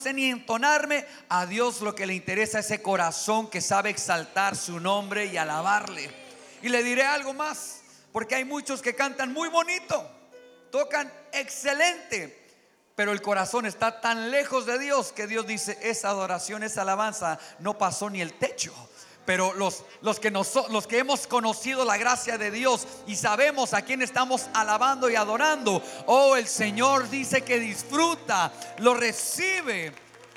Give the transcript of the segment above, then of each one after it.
ni entonarme. A Dios lo que le interesa es ese corazón que sabe exaltar su nombre y alabarle. Y le diré algo más, porque hay muchos que cantan muy bonito, tocan excelente, pero el corazón está tan lejos de Dios que Dios dice: esa adoración, esa alabanza no pasó ni el techo. Pero los que hemos conocido la gracia de Dios y sabemos a quién estamos alabando y adorando, oh, el Señor dice que disfruta, lo recibe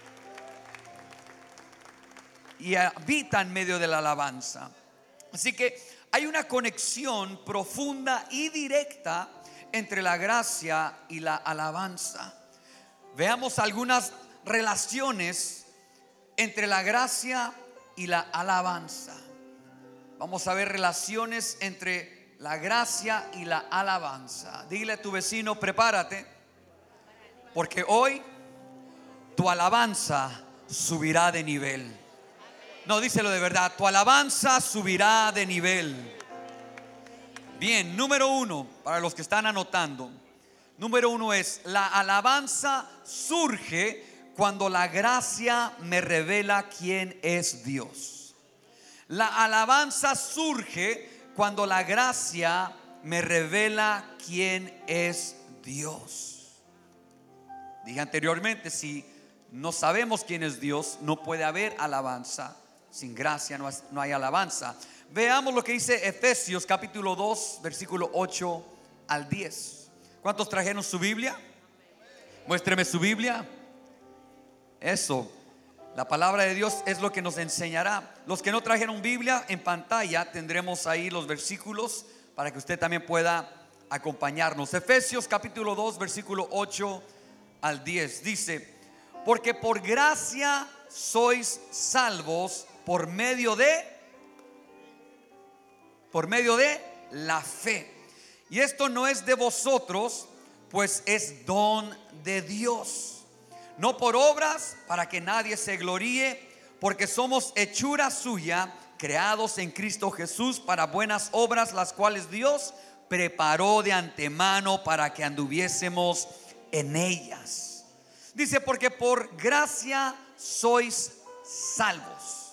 y habita en medio de la alabanza. Así que hay una conexión profunda y directa entre la gracia y la alabanza. Veamos algunas relaciones entre la gracia y la alabanza. Vamos a ver relaciones entre la gracia y la alabanza. Dile a tu vecino: prepárate, porque hoy tu alabanza subirá de nivel. No, díselo de verdad: tu alabanza subirá de nivel. Bien, número uno, para los que están anotando, número uno es: la alabanza surge cuando la gracia me revela quién es Dios. La alabanza surge cuando la gracia me revela quién es Dios. Dije anteriormente, si no sabemos quién es Dios, no puede haber alabanza. Sin gracia no hay alabanza. Veamos lo que dice Efesios capítulo 2, versículo 8 al 10. ¿Cuántos trajeron su Biblia? Muéstreme su Biblia. Eso, la palabra de Dios es lo que nos enseñará. Los que no trajeron Biblia, en pantalla tendremos ahí los versículos para que usted también pueda acompañarnos. Efesios capítulo 2, versículo 8 al 10 dice: porque por gracia sois salvos por medio de la fe. Y esto no es de vosotros, pues es don de Dios, no por obras, para que nadie se gloríe, porque somos hechura suya, creados en Cristo Jesús para buenas obras, las cuales Dios preparó de antemano para que anduviésemos en ellas. Dice: porque por gracia sois salvos.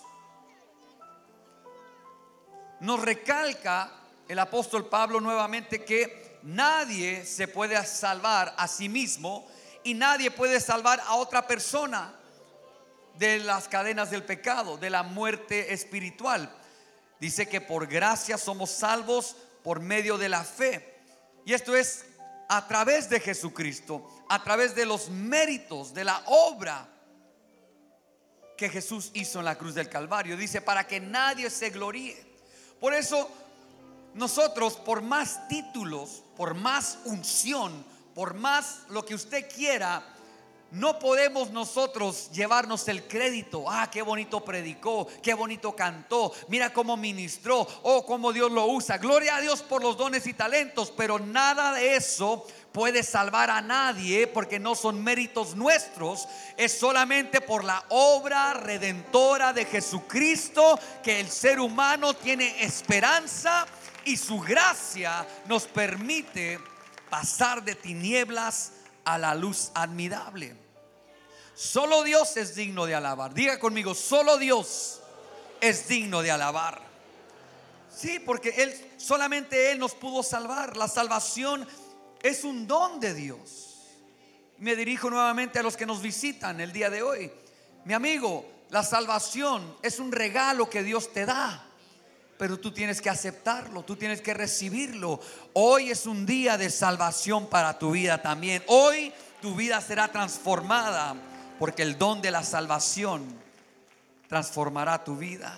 Nos recalca el apóstol Pablo nuevamente que nadie se puede salvar a sí mismo y nadie puede salvar a otra persona de las cadenas del pecado, de la muerte espiritual. Dice que por gracia somos salvos por medio de la fe. Y esto es a través de Jesucristo, a través de los méritos de la obra que Jesús hizo en la cruz del Calvario. Dice: para que nadie se gloríe. Por eso nosotros, por más títulos, por más unción, por más lo que usted quiera, no podemos nosotros llevarnos el crédito. Ah, qué bonito predicó, qué bonito cantó, mira cómo ministró, oh, cómo Dios lo usa. Gloria a Dios por los dones y talentos. Pero nada de eso puede salvar a nadie, porque no son méritos nuestros. Es solamente por la obra redentora de Jesucristo que el ser humano tiene esperanza, y su gracia nos permite pasar de tinieblas a la luz admirable. Solo Dios es digno de alabar. Diga conmigo: solo Dios es digno de alabar. Sí, porque solamente Él nos pudo salvar. La salvación es un don de Dios. Me dirijo nuevamente a los que nos visitan el día de hoy. Mi amigo, la salvación es un regalo que Dios te da, pero tú tienes que aceptarlo, tú tienes que recibirlo. Hoy es un día de salvación para tu vida también. Hoy tu vida será transformada, porque el don de la salvación transformará tu vida.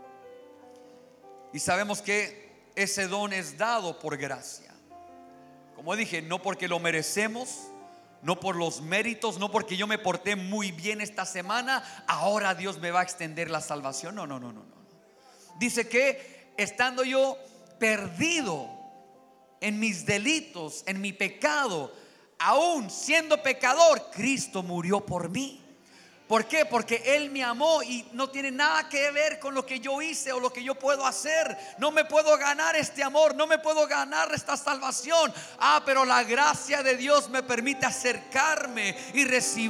Y sabemos que ese don es dado por gracia. Como dije, no porque lo merecemos, no por los méritos, no porque yo me porté muy bien esta semana, ahora Dios me va a extender la salvación. No. Dice que estando yo perdido en mis delitos, en mi pecado, aún siendo pecador, Cristo murió por mí. ¿Por qué? Porque Él me amó y no tiene nada que ver con lo que yo hice o lo que yo puedo hacer. No me puedo ganar este amor, no me puedo ganar esta salvación. Pero la gracia de Dios me permite acercarme y recibir